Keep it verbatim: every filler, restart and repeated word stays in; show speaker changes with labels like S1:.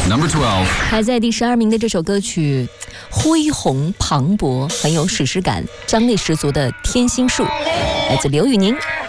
S1: Number twelve，
S2: 排在第十二名的这首歌曲，恢宏磅礴，很有史诗感，张力十足的《天心树》，来自刘宇宁。